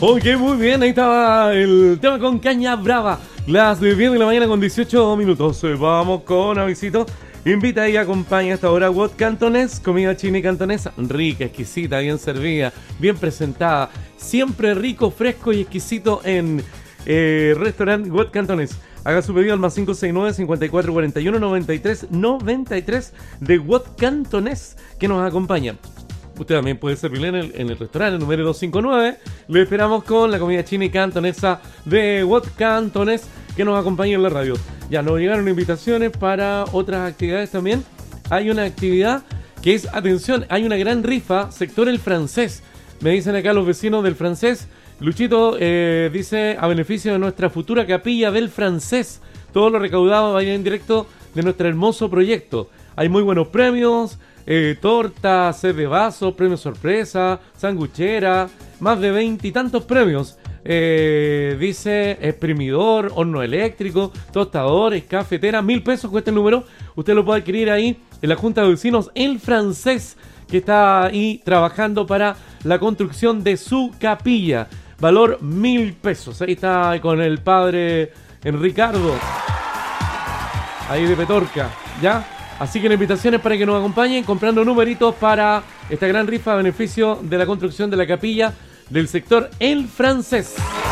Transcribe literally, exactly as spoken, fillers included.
Ok, muy bien, ahí estaba el tema con Caña Brava. Las de diez de la mañana con dieciocho minutos. Eh, Vamos con avisito. Invita y acompaña a esta hora Wat Cantonés, comida china y cantonesa, rica, exquisita, bien servida, bien presentada, siempre rico, fresco y exquisito en eh, restaurante Wat Cantonés. Haga su pedido al más cinco seis nueve, cinco cuatro cuatro uno, nueve tres nueve tres de Wat Cantonés, que nos acompaña. Usted también puede servirle en el, en el restaurante número doscientos cincuenta y nueve. Le esperamos con la comida china y cantonesa de Wat Cantonés, que nos acompaña en la radio. Ya nos llegaron invitaciones para otras actividades también. Hay una actividad que es, atención, hay una gran rifa, sector El Francés. Me dicen acá los vecinos del Francés. Luchito eh, dice, a beneficio de nuestra futura capilla del Francés. Todo lo recaudado va a ir en directo de nuestro hermoso proyecto. Hay muy buenos premios. Eh, torta, set de vaso, premio sorpresa, sanguchera, más de veinte y tantos premios. Eh, dice exprimidor, horno eléctrico, tostadores, cafetera, mil pesos cuesta el número. Usted lo puede adquirir ahí en la Junta de Vecinos El Francés, que está ahí trabajando para la construcción de su capilla. Valor mil pesos. Ahí está con el padre Enricardo, ahí de Petorca, ¿ya? Así que la invitación es para que nos acompañen comprando numeritos para esta gran rifa a beneficio de la construcción de la capilla del sector El Francés.